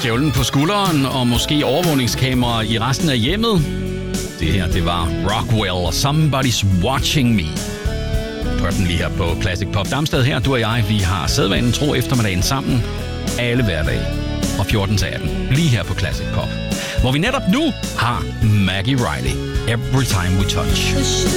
stjålen på skulderen og måske overvågningskamera i resten af hjemmet. Det her, det var Rockwell og Somebody's Watching Me. Du hørte den lige her på Classic Pop. Damsted her, du og jeg, vi har sædvanen tro eftermiddagen sammen. Alle hverdage fra 14 til 18. Lige her på Classic Pop. Hvor vi netop nu har Maggie Riley. Every Time We Touch.